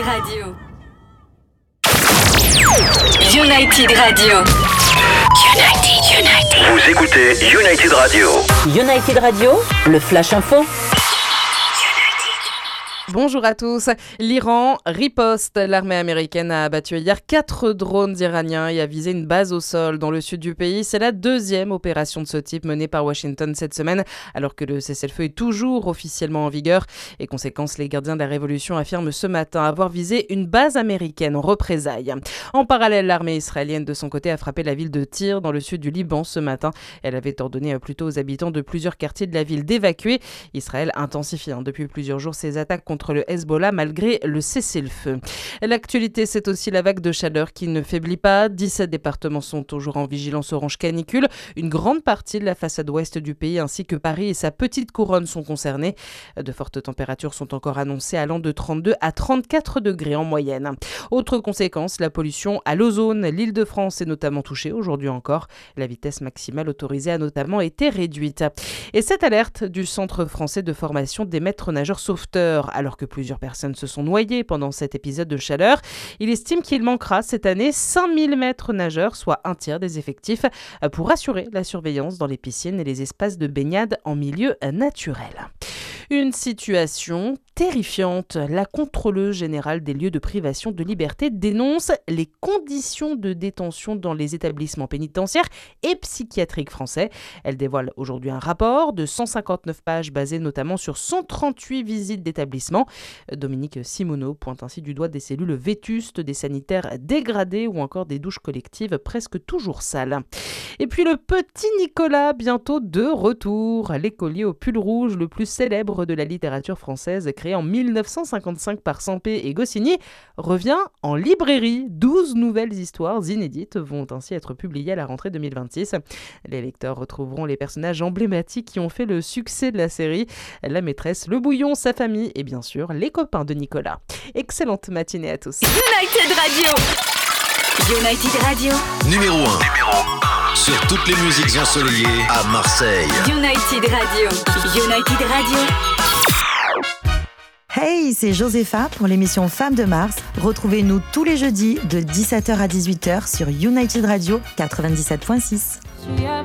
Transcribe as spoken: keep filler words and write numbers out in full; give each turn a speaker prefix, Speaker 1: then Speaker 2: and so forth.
Speaker 1: Radio. United Radio. United, United.
Speaker 2: Vous écoutez United Radio.
Speaker 3: United Radio, le Flash Info.
Speaker 4: Bonjour à tous. L'Iran riposte. L'armée américaine a abattu hier quatre drones iraniens et a visé une base au sol dans le sud du pays. C'est la deuxième opération de ce type menée par Washington cette semaine, alors que le cessez-le-feu est toujours officiellement en vigueur. Et conséquence, les gardiens de la révolution affirment ce matin avoir visé une base américaine en représailles. En parallèle, l'armée israélienne de son côté a frappé la ville de Tyr dans le sud du Liban ce matin. Elle avait ordonné plutôt aux habitants de plusieurs quartiers de la ville d'évacuer. Israël intensifie hein, depuis plusieurs jours ses attaques contre le Hezbollah malgré le cessez-le-feu. L'actualité, c'est aussi la vague de chaleur qui ne faiblit pas. dix-sept départements sont toujours en vigilance orange canicule. Une grande partie de la façade ouest du pays ainsi que Paris et sa petite couronne sont concernés. De fortes températures sont encore annoncées allant de trente-deux à trente-quatre degrés en moyenne. Autre conséquence, la pollution à l'ozone. L'Île-de-France est notamment touchée aujourd'hui encore. La vitesse maximale autorisée a notamment été réduite. Et cette alerte du Centre français de formation des maîtres nageurs sauveteurs, alors que plusieurs personnes se sont noyées pendant cet épisode de chaleur. Il estime qu'il manquera cette année cinq mille maîtres nageurs, soit un tiers des effectifs, pour assurer la surveillance dans les piscines et les espaces de baignade en milieu naturel. Une situation terrifiante. La contrôleuse générale des lieux de privation de liberté dénonce les conditions de détention dans les établissements pénitentiaires et psychiatriques français. Elle dévoile aujourd'hui un rapport de cent cinquante-neuf pages basé notamment sur cent trente-huit visites d'établissements. Dominique Simoneau pointe ainsi du doigt des cellules vétustes, des sanitaires dégradés ou encore des douches collectives presque toujours sales. Et puis le petit Nicolas, bientôt de retour. L'écolier au pull rouge, le plus célèbre de la littérature française, créé en mille neuf cent cinquante-cinq par Sampé et Goscinny, revient en librairie. douze nouvelles histoires inédites vont ainsi être publiées à la rentrée deux mille vingt-six. Les lecteurs retrouveront les personnages emblématiques qui ont fait le succès de la série, la maîtresse, le bouillon, sa famille et bien sûr les copains de Nicolas. Excellente matinée à tous.
Speaker 1: United Radio. United Radio.
Speaker 2: Numéro un. Numéro un. Sur toutes les musiques ensoleillées à Marseille.
Speaker 1: United Radio. United Radio.
Speaker 5: Hey, c'est Josépha pour l'émission Femmes de Mars. Retrouvez-nous tous les jeudis de dix-sept heures à dix-huit heures sur United Radio quatre-vingt-dix-sept virgule six.